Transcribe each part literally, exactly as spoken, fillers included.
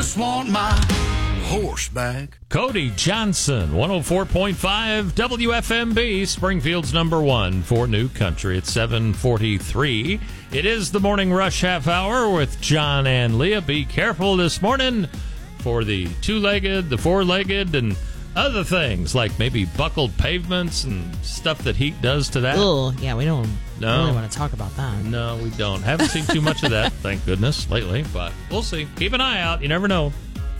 just want my horse back. Cody Johnson, one oh four point five W F M B, Springfield's number one for New Country. It's seven forty-three. It is the Morning Rush half hour with John and Leah. Be careful this morning for the two-legged, the four-legged, and other things like maybe buckled pavements and stuff that heat does to that. Oh, yeah, we don't No. really want to talk about that. No, we don't. Haven't seen too much of that, thank goodness, lately, but we'll see. Keep an eye out. You never know.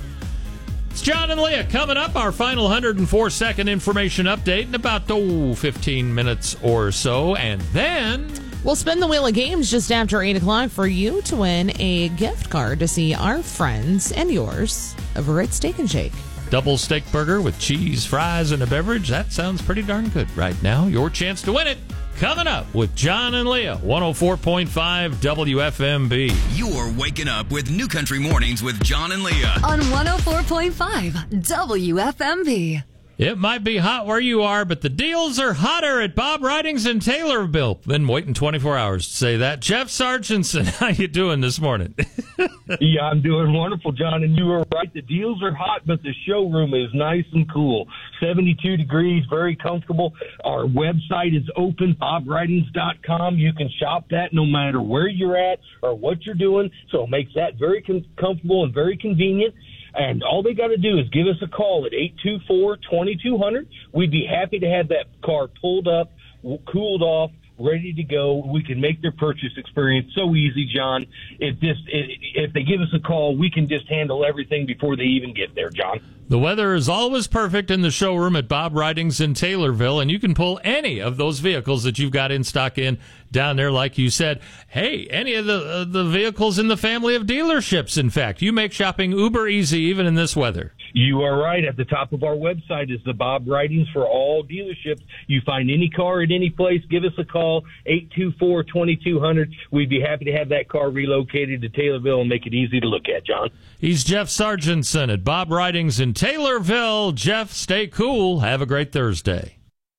It's John and Leah coming up, our final one hundred four second information update in about oh, fifteen minutes or so. And then we'll spin the wheel of games just after eight o'clock for you to win a gift card to see our friends and yours over at Steak and Shake. Double steak burger with cheese, fries, and a beverage. That sounds pretty darn good right now. Your chance to win it coming up with John and Leah, one oh four point five W F M B. You're waking up with New Country Mornings with John and Leah on one oh four point five W F M B. It might be hot where you are, but the deals are hotter at Bob Ridings in Taylorville. Been waiting twenty-four hours to say that. Jeff Sargentson, how you doing this morning? Yeah, I'm doing wonderful, John, and you were right. The deals are hot, but the showroom is nice and cool. seventy-two degrees, very comfortable. Our website is open, bob ridings dot com. You can shop that no matter where you're at or what you're doing, so it makes that very com- comfortable and very convenient. And all they got to do is give us a call at eight two four, two two zero zero. We'd be happy to have that car pulled up, cooled off, ready to go. We can make their purchase experience so easy, John. If just it, if they give us a call, we can just handle everything before they even get there, John. The weather is always perfect in the showroom at Bob Ridings in Taylorville, and you can pull any of those vehicles that you've got in stock in down there, like you said. Hey, any of the uh, the vehicles in the family of dealerships, in fact. You make shopping uber easy even in this weather. You are right. At the top of our website is the Bob Ridings for all dealerships. You find any car at any place, give us a call, eight two four, two two zero zero. We'd be happy to have that car relocated to Taylorville and make it easy to look at, John. He's Jeff Sargentson at Bob Ridings in Taylorville. Jeff, stay cool. Have a great Thursday.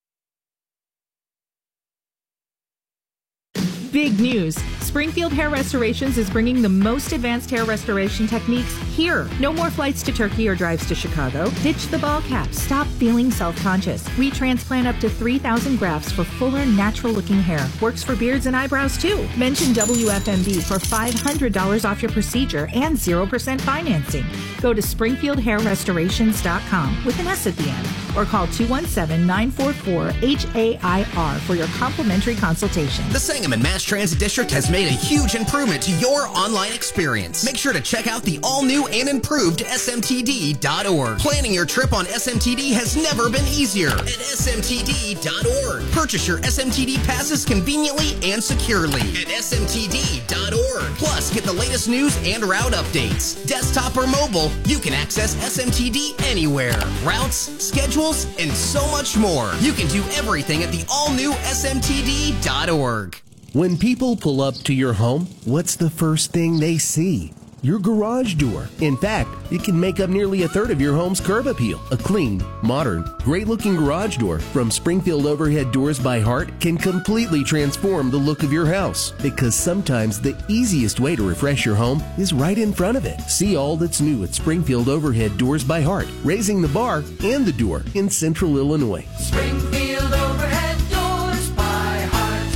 Big news. Springfield Hair Restorations is bringing the most advanced hair restoration techniques here. No more flights to Turkey or drives to Chicago. Ditch the ball cap. Stop feeling self-conscious. We transplant up to three thousand grafts for fuller, natural-looking hair. Works for beards and eyebrows, too. Mention W F M B for five hundred dollars off your procedure and zero percent financing. Go to springfield hair restorations dot com with an S at the end or call two one seven, nine four four, H A I R for your complimentary consultation. The Sangamon Mass Transit District has made a huge improvement to your online experience. Make sure to check out the all-new and improved S M T D dot org. Planning your trip on S M T D has never been easier at S M T D dot org. Purchase your S M T D passes conveniently and securely at S M T D dot org. Plus, get the latest news and route updates. Desktop or mobile, you can access S M T D anywhere. Routes, schedules, and so much more. You can do everything at the all-new S M T D dot org. When people pull up to your home, what's the first thing they see? Your garage door. In fact, it can make up nearly a third of your home's curb appeal. A clean, modern, great-looking garage door from Springfield Overhead Doors by Heart can completely transform the look of your house. Because sometimes the easiest way to refresh your home is right in front of it. See all that's new at Springfield Overhead Doors by Heart, raising the bar and the door in Central Illinois. Springfield Overhead Doors by Heart.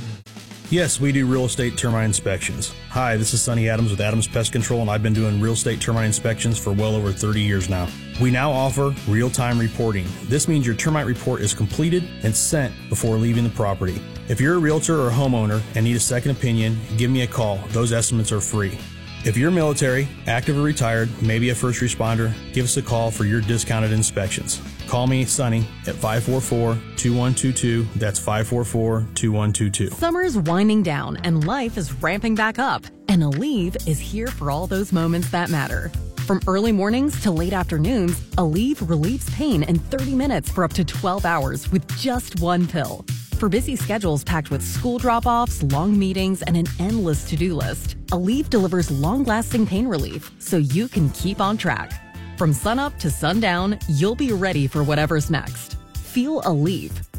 Yes, we do real estate termite inspections. Hi, this is Sonny Adams with Adams Pest Control, and I've been doing real estate termite inspections for well over thirty years now. We now offer real-time reporting. This means your termite report is completed and sent before leaving the property. If you're a realtor or homeowner and need a second opinion, give me a call. Those estimates are free. If you're military, active or retired, maybe a first responder, give us a call for your discounted inspections. Call me, Sonny, at five four four, two one two two. That's five four four, two one two two. Summer's winding down and life is ramping back up. And Aleve is here for all those moments that matter. From early mornings to late afternoons, Aleve relieves pain in thirty minutes for up to twelve hours with just one pill. For busy schedules packed with school drop-offs, long meetings, and an endless to-do list, Aleve delivers long-lasting pain relief so you can keep on track. From sunup to sundown, you'll be ready for whatever's next. Feel Aleve.